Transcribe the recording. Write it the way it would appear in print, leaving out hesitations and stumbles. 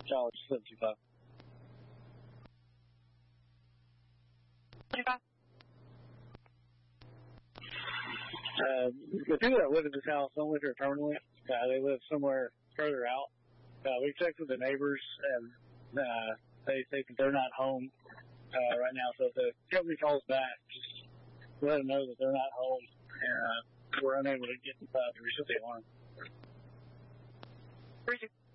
Charlie 725. The people that live in this house don't live here permanently. They live somewhere further out. We checked with the neighbors, and they think that they're not home right now. So if the company calls back, just let them know that they're not home, and we're unable to get inside to reset the alarm. Appreciate it.